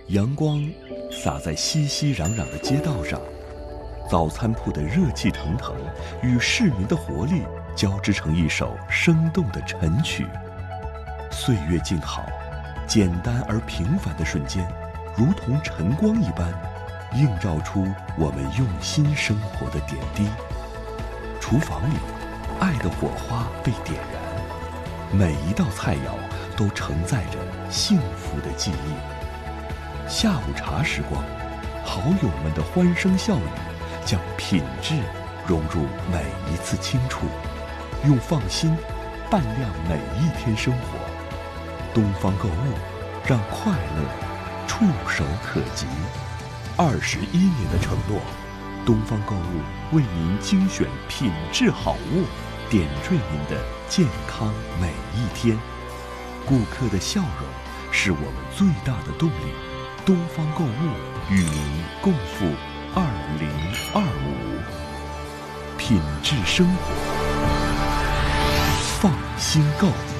阳光洒在熙熙攘攘的街道上，早餐铺的热气腾腾与市民的活力交织成一首生动的晨曲。岁月静好，简单而平凡的瞬间，如同晨光一般，映照出我们用心生活的点滴。厨房里，爱的火花被点燃，每一道菜肴都承载着幸福的记忆。下午茶时光，好友们的欢声笑语，将品质融入每一次轻触，用放心伴亮每一天生活。东方购物，让快乐触手可及。21年的承诺，东方购物为您精选品质好物，点缀您的健康每一天。顾客的笑容是我们最大的动力。东方购物与您共赴2025，品质生活，放心购物。